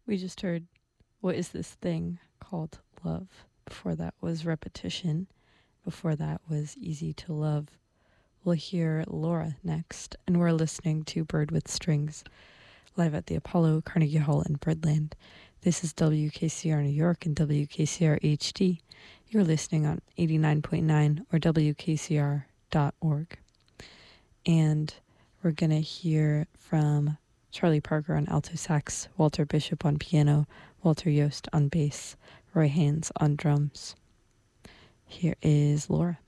We just heard What Is This Thing Called Love. Before that was Repetition. Before that was Easy to Love. We'll hear Laura next, and we're listening to Bird with Strings live at the Apollo Carnegie Hall in Birdland. This is WKCR New York and WKCR HD. You're listening on 89.9 or WKCR.org. And we're going to hear from Charlie Parker on alto sax, Walter Bishop on piano, Walter Yost on bass, Roy Haynes on drums. Here is Laura.